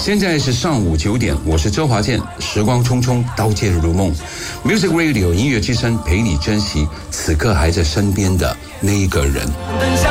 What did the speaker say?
现在是上午9点，我是周华健，时光匆匆，刀剑如梦 ，Music Radio 音乐之声陪你珍惜此刻还在身边的那一个人。